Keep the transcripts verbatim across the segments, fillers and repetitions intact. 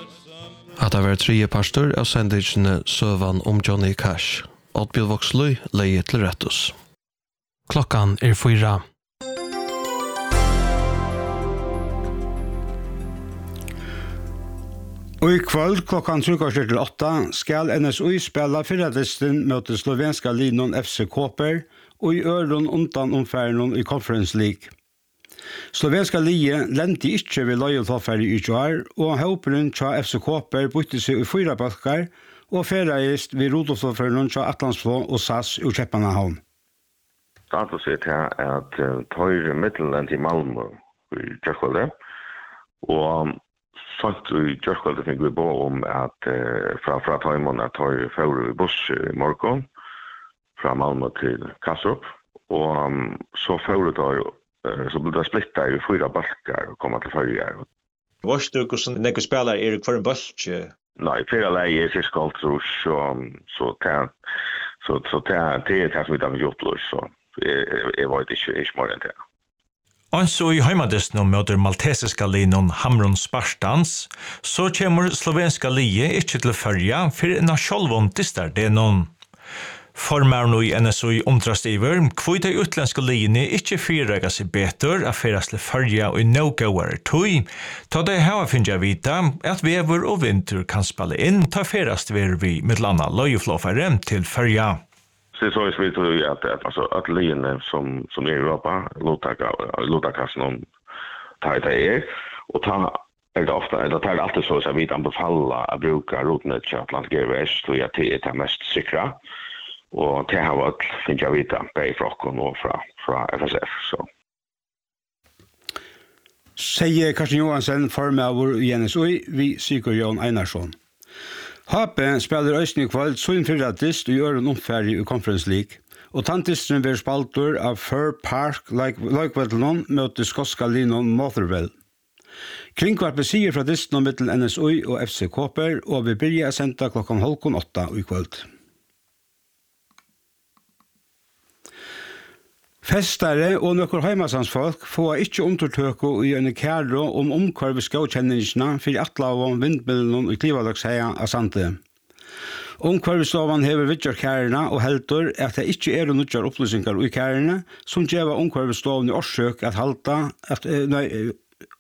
At det var tre pastor av sendingene Søvan om Johnny Cash. Oddbjørn Voksløy leie til rettus. Klokkan er fyra. Og i kveld klokkan tjue til åtta skal N S U spela fyrradisten mot slovenska linon F C Koper og i øron undan omfæren i Conference League. Slovenska lie lente ikke ved løyeltallfærd i U R, og håperen tja F C Koper bytte seg i fyra balkar, og ferreist ved Rudolfsfærden tja Atlantsflå og S A S ur Kjepanahavn. Status er til at tøyre middelend i Malmö i Kjørskvalde, og sånt i Kjørskvalde fikk vi på om at fra, fra Tøymon at tøyre fører i buss i morgen, fra Malmö til Kastrup, og um, så fører tøyre så blir det splittet i fyra balkar og kommer til førjar. Vars du hvordan nekker spiller er det for en balk? Nei, fyra leie er fisk alt så så det så så det er det som vi har gjort lus så jeg vet ikke ikke mer enn det. Altså i heimadisten møter maltesiska linon Hamrun Spartans, så kommer slovenska lie ikke til førja for en av sjølvåntistar det noen. Formaren i N S U omtrastiver, hvor de utländska linjene ikke fyrreger seg betur av feras til førja og no-goer tøy, ta de her finner jeg vite at vever og vinter kan spille inn, ta feras til vi med landa løyeflåfare til førja. Så så är det ju att att alltså att linjerna som som är i Europa låta låta kassen om ta det är och ta är det ofta eller tar det alltid så så vi anbefaller att bruka rotnet till Atlantic Airways så att det är det mest säkra. Og det har vært, finner jeg vite, bare fra åkken og fra, fra F S F. Så. Sier Karsten Johansen, formøver i N S U, vi Sigurd Jon Einarsson. H P spiller Øysten i kveld, så innfyrer dist og gjør en omferdig i Conference League. Og tantisten blir spalter av Fir Park, Likevettelen, mot det skotska linon Motherwell. Kringkvarpet sier fra disten om mittel N S U og F C Koper, og vi begynner å sende klokken halvkon åtta i kveld. Festare og nokkur heimasansfolk får ikke undertøke i en kærro om omkvarveskåkjenningene for atlav vindmøllen i Klivadagsheia av Sante. Omkvarvestovan hever vidtjørkærene og helter at det ikke er nødjar opplysninger i kærene som gjør omkvarvestovan i årsøk at halta at, nei,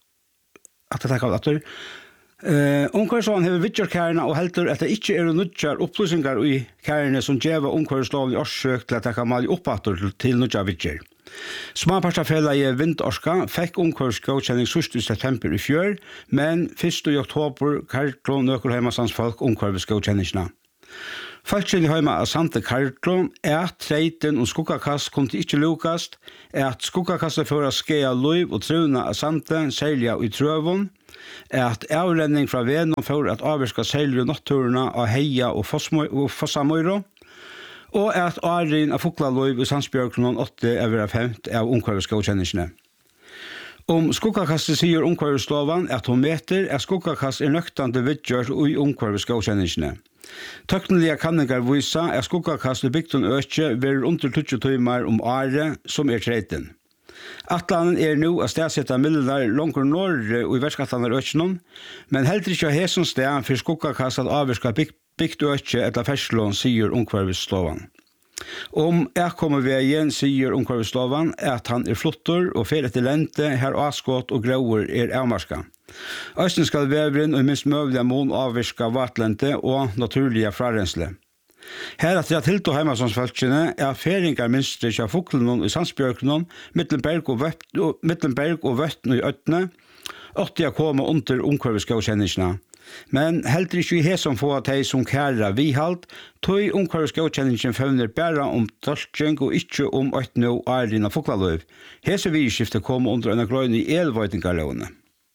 at det takker atter. Uh, Omkvarvestovan hever vidtjørkærene og helter at det ikke er nødjar opplysninger i kærene som gjør omkvarvestovan i årsøk til at det kan malje oppatter til, til nødjar vidtjør. Småpartafellegi Vindorska fikk omkvarveskåkjenning siste september i fjør, men første i oktober Karlo nøkker heimasansfolk omkvarveskåkjenningene. Falskjell i heima av Sante Karlo er at treiten og skuggakast kom til ikke lukast, er at skuggakastet for å skea løyv og truna av Sante, særlig i Trøvon, er at avrenning fra Venom for at avvirka særlig natturene av Heia og Fossamøyro, og er at Arin av Foklaløyv i Sandsbjørkenen åtte over femt av omkvarveskåkjenningene. Om skuggakastet sier omkvarveslovan at hun meter at skuggakast er nøktande vidgjørt i omkvarveskåkjenningene. Tøknelige kanningar viser at skuggakast i bygden økje vil under tjue timer om året som er treiten. Atlanen er nå å stedsette middelar langt norre og i verskatlaner økjenom, men heldur ikke å hesson sted for skuggakast at avvirka bygd økje etter ferslån, sier omkvarveslovan. Om jeg kommer ved igjen, sier omkvarveslovan at han er flottor og fer etter lente, her avskått og grauer er avmarska. Østen skal vevren og minst møvlige mån avvirka vatlente og naturlige frarensle. Her at jeg tiltå heimasansfølgjene er feringar minstri av Foklenon i Sandsbjørkenen, Mittenberg og Vøtten i Øttene, åtte jeg komme under omkvarveskåkjenningene. Men heldur ikke i he som få at de som kæra vihalt, tog omkvarveskåkjenningen fevner bare om tolkjeng og ikke om Øttene og Arin av Foklaløyv. Hese vidskiftet kom under en grøn i elvøytingarlåne.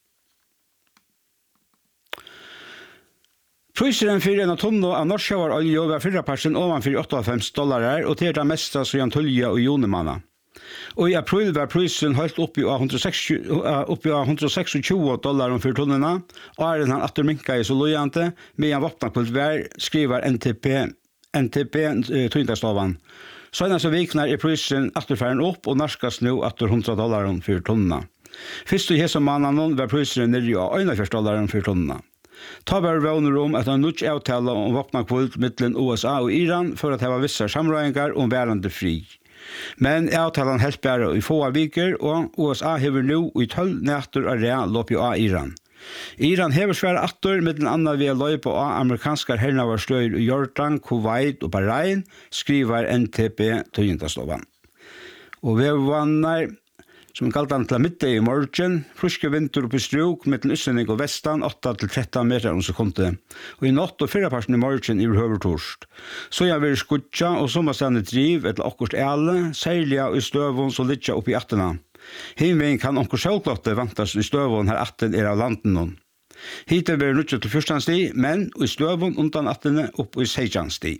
Prisen for en tonne av norskjøverolje var fire persen ovenfor åttiofem dollar og til det meste som tulja og jonemanna. Og i april var prisen holdt oppi av one hundred twenty-six dollar for tonnene, og er han atter minka i så lojante, med en våpnakkult vær, skriver N T P, N T P tøyndagslovan. Så en av viknar er prisen atterfæren opp, og narskast nå atter one hundred dollar for tonnene. Først i hese mannen var prisen nere av eighty dollar for tonnene. Ta var våner om at han nutt avtala om vapnakvult mittlen U S A og Iran for at hava vissa samrøyngar om bærande fri. Men avtalan helt bare i få viker, og U S A hever nu i tolv nætter av rea lopi av Iran. Iran hever svære atter, mittlen anna vi er løy på av amerikanskar hernavarstøyer i Jordan, Kuwait og Bahrain, skriver N T P tøyintastovan. Og vi vannar som er kalt han til middag i morgen, friske vinter oppe i struk, mittel Østending og Vestan, åtta til tretton meter om sekundet. Og i natt og fyrreparten i morgen i høvertorst. Så jeg vil skutja og sommerstande driv etter akkurat æle, særlig i støvån som ligger oppe i attena. Himvegen kan onker sjølklotte vantas i støvån her atten er av landen noen. Hittil blir nuttet til første sti, men i støvån undan attene opp i sekjan sti.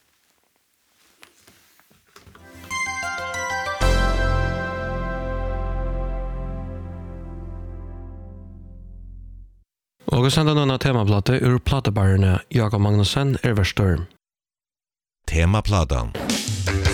Og vi sender noen av temaplater ur platebarene Jakob Magnussen er verstørm. Temaplatan.